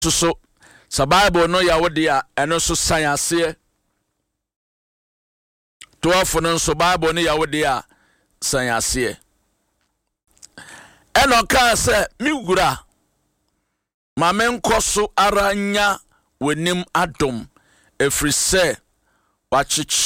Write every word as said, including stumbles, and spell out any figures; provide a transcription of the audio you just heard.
so sa Bible no ya wode a eno so san ase twelve no so Bible no ya wode a san ase eno ka se mi gura ma menkoso aranya wenim adom efri se wachichi